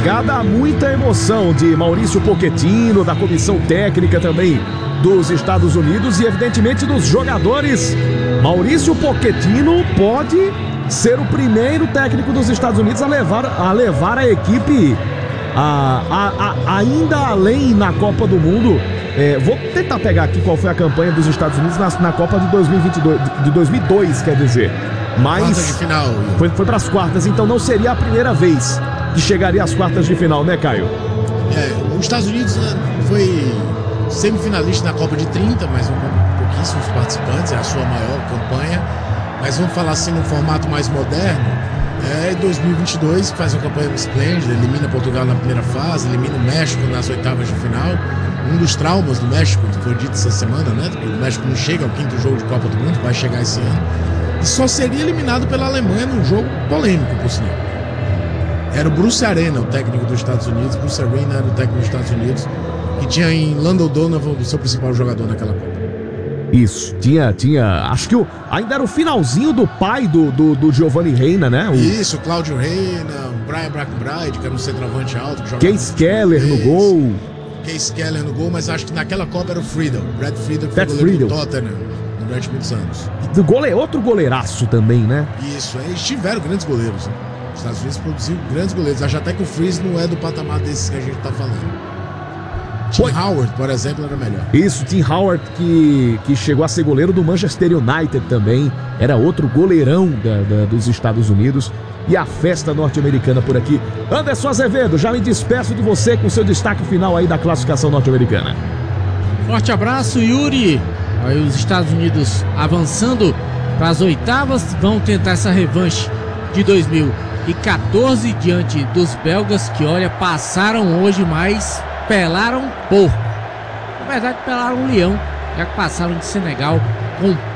Chegada a muita emoção de Maurício Pochettino, da comissão técnica também dos Estados Unidos e evidentemente dos jogadores. Maurício Pochettino pode ser o primeiro técnico dos Estados Unidos a levar a equipe ainda além na Copa do Mundo. Vou tentar pegar aqui qual foi a campanha dos Estados Unidos na Copa de 2002, quer dizer. Mas quartas de final. Foi para as quartas, então não seria a primeira vez que chegaria às quartas de final, né, Caio? Os Estados Unidos foi semifinalista na Copa de 30, mas pouquíssimos participantes, é a sua maior campanha. Mas vamos falar assim, num formato mais moderno, 2022, que faz uma campanha esplêndida, elimina Portugal na primeira fase, elimina o México nas oitavas de final. Um dos traumas do México, que foi dito essa semana, né? Que o México não chega ao quinto jogo de Copa do Mundo, vai chegar esse ano. E só seria eliminado pela Alemanha num jogo polêmico, por sinal. Era o Bruce Arena, o técnico dos Estados Unidos. Bruce Arena era o técnico dos Estados Unidos, que tinha em Landon Donovan o seu principal jogador naquela Copa. Isso, tinha, acho que ainda era o finalzinho do pai do Giovanni Reina, né? Isso, Cláudio Reina, Brian Brackenbride, que era um centroavante alto. Case Keller no gol. Case Keller no gol, mas acho que naquela Copa era o Friedel, Brad Friedel, que foi goleiro do Tottenham durante muitos anos. Outro goleiraço também, né? Isso, eles tiveram grandes goleiros, né? Os Estados Unidos produziram grandes goleiros. Acho até que o Freeze não é do patamar desses que a gente tá falando. Tim Howard, por exemplo, era melhor. Isso, Tim Howard, que chegou a ser goleiro do Manchester United também. Era outro goleirão dos Estados Unidos. E a festa norte-americana por aqui. Anderson Azevedo, já me despeço de você com seu destaque final aí da classificação norte-americana. Forte abraço, Yuri. Aí os Estados Unidos avançando para as oitavas, vão tentar essa revanche de 2014 diante dos belgas, que olha, passaram hoje, mas pelaram porco. Na verdade, pelaram um leão, já que passaram de Senegal com